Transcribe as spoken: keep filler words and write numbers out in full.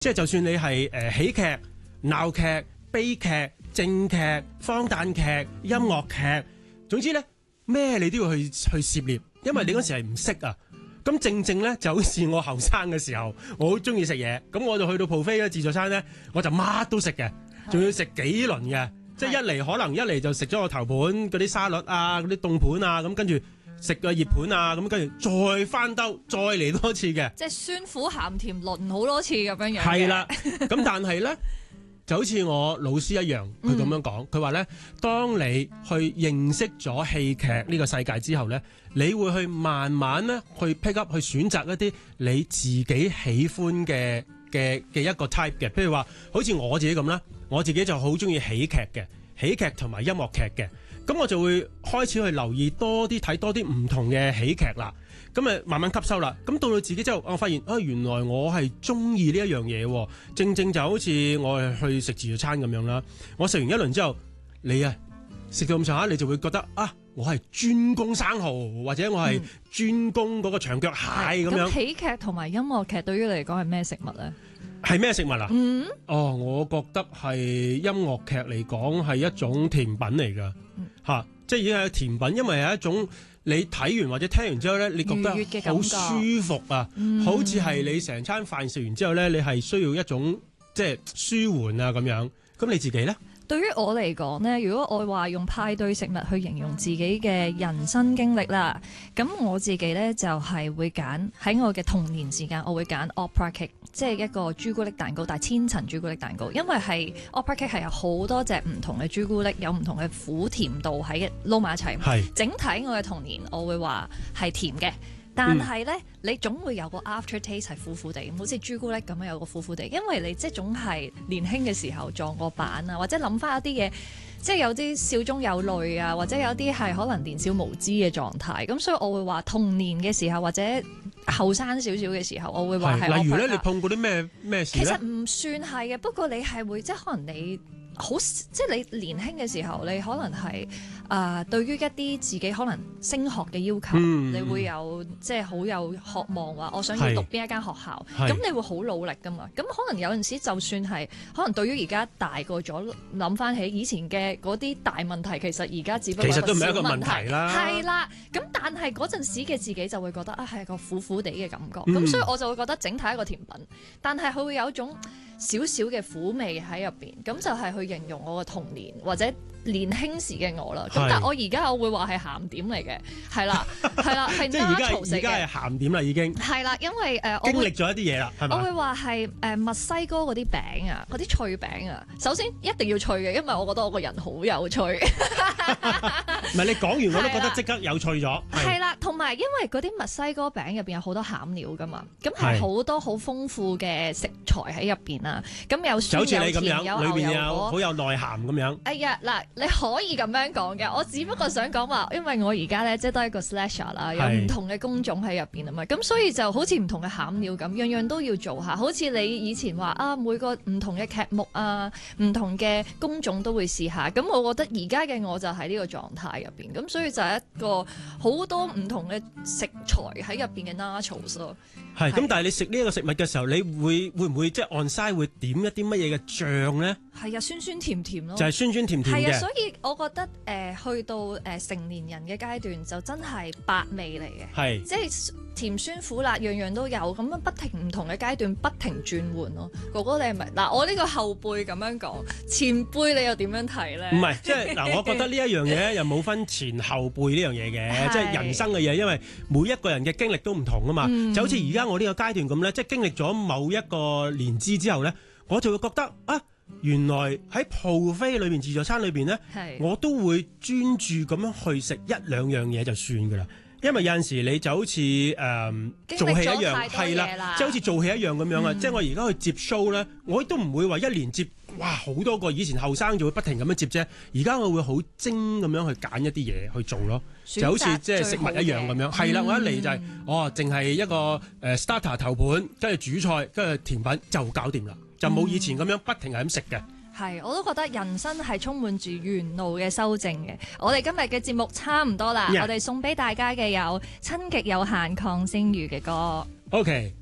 即係就算你係誒、呃、喜劇、鬧劇、悲劇、正劇、荒誕劇、音樂劇，總之咧咩你都要去去涉獵，因為你嗰時係唔識啊。咁正正咧就好似我後生嘅時候，我好中意食嘢，咁我就去到 buffet 嘅自助餐咧，我就乜都食嘅，仲要食幾輪嘅。即係一嚟可能一嚟就食咗個頭盤嗰啲沙律啊，嗰啲凍盤啊，咁跟住食個熱盤啊，咁跟住再翻兜再嚟多次嘅。 即係酸苦鹹甜輪好多次咁樣樣。 係啦，咁但係咧就好似我老師一樣，佢咁樣講，佢話咧，當你去認識咗戲劇呢個世界之後咧，你會去慢慢咧去 pick up 去選擇一啲你自己喜歡嘅嘅嘅一個 type 嘅，譬如話好似我自己咁啦。我自己就好中意喜劇嘅，喜劇同埋音樂劇嘅，咁我就會開始去留意多啲睇多啲唔同嘅喜劇啦，咁誒慢慢吸收啦，咁到到自己之後，我發現啊原來我係中意呢一樣嘢，正正就好似我係去食自助餐咁樣啦，我食完一輪之後，你啊食到咁上下，你就會覺得啊，我係專攻生蠔，或者我係專攻嗰個長腳蟹咁樣。 咁喜劇同埋音樂劇對於你嚟講係咩食物咧？ 係咩食物啊？ 嗯， 哦，我覺得係音樂劇嚟講係一種甜品嚟噶，吓、嗯，即係已經係甜品，因為係一種你睇完或者聽完之後咧，你覺得好舒服啊，嗯、好似係你成餐飯食完之後咧，你係需要一種即係舒緩啊咁樣。咁你自己咧？ 對於我嚟講咧，如果我話用派對食物去形容自己嘅人生經歷啦，咁我自己咧就係會揀喺我嘅童年時間，我會揀 opera cake， 即係一個朱古力蛋糕，但係千層朱古力蛋糕，因為係 opera cake 係有好多隻唔同嘅朱古力，有唔同嘅苦甜度喺撈埋一齊。係整體我嘅童年，我會話係甜嘅。但係咧，嗯、你總會有個 after taste 係苦苦地，好似朱古力咁樣有個苦苦地，因為你即係總係年輕嘅時候撞過板啊，或者諗翻一啲嘢，即係有啲笑中有淚啊，或者有啲係可能年少無知嘅狀態。咁所以我會話童年嘅時候或者後生少少嘅時候，我會話係。例如咧，你碰過啲咩咩事咧？ 其實唔算係嘅，不過你係會即係可能你。好即係你年輕嘅時候，你可能係啊、呃，對於一啲自己可能升學嘅要求，嗯、你會有即係好有渴望話，我想要讀邊一間學校，咁你會好努力噶嘛。咁可能有陣時就算係可能對於而家大個咗，諗翻起以前嘅嗰啲大問題，其實而家只不過其實都唔係一個問問題啦。 係啦，咁但係嗰陣時嘅自己就會覺得啊，係個苦苦地嘅感覺。咁、嗯、所以我就會覺得整體一個甜品，但係佢會有一種少少嘅苦味喺入邊，咁就係去形容我嘅童年或者年輕時嘅我啦。咁但係我而家我會話係鹹點嚟嘅，係啦，係啦，係 natural 食嘅。即係而家而家係鹹點啦，已經係啦，因為誒、呃、經歷咗一啲嘢啦，係咪？我會話係誒墨西哥嗰啲餅啊，嗰啲脆餅啊。首先一定要脆嘅，因為我覺得我個人好有趣。 唔係你講完我都覺得即刻有趣咗。 係啦，同埋因為嗰啲墨西哥餅入邊有好多餡料噶嘛，咁係好多好豐富嘅食材喺入邊啦。咁有酸有甜有牛油果，裏邊有好有內涵咁樣。哎呀，嗱，你可以咁樣講嘅，我只不過想講話，因為我而家咧即係都係一個 slasher 啦，有唔同嘅工種喺入邊啊嘛，咁所以就好似唔同嘅餡料咁，樣樣都要做下。好似你以前話啊，每個唔同嘅劇目啊，唔同嘅工種都會試下。咁我覺得而家嘅我就喺呢個狀態入邊，咁所以就係一個好多唔同嘅食材喺入邊嘅 nachos 咯。 係，咁但係你食呢一個食物嘅時候，你會會唔會即係 on side 會點一啲乜嘢嘅醬咧？ 係啊，酸酸甜甜咯， 就係酸酸甜甜嘅。 係啊，所以我覺得誒、呃、去到誒、呃、成年人嘅階段就真係百味嚟嘅，係即係甜酸苦辣樣樣都有，咁樣不停唔同嘅階段不停轉換咯。哥哥你係咪嗱？我呢個後輩咁樣講，前輩你又點樣睇咧？唔係，即係嗱，我覺得呢一樣嘢又冇分前後輩呢樣嘢嘅，即係人生嘅嘢，因為每一個人嘅經歷都唔同啊嘛。嗯、就好似而家我呢個階段咁咧，即係經歷咗某一個年資之後咧，我就會覺得啊。原來喺 buffet 裏邊自助餐裏邊咧，我都會專注咁樣去食一兩樣嘢就算噶啦。因為有陣時你就好似誒、呃、做戲一樣，係啦，即係好似做戲一樣咁樣啊。嗯、即係我而家去接 show 咧，我都唔會話一連接哇好多個。以前後生就會不停咁樣接啫，而家我會好精咁樣去揀一啲嘢去做咯，就好似即係食物一樣咁樣。係啦，我一嚟就係、是、哦，淨係一個誒 starter 頭盤，跟住主菜，跟住甜品就搞掂啦。就冇以前咁樣不停係咁食嘅。 係，我都覺得人生係充滿住沿路嘅修正嘅。我哋今日嘅節目差唔多啦， yeah. 我哋送俾大家嘅有親極有限鄺星宇嘅歌。OK。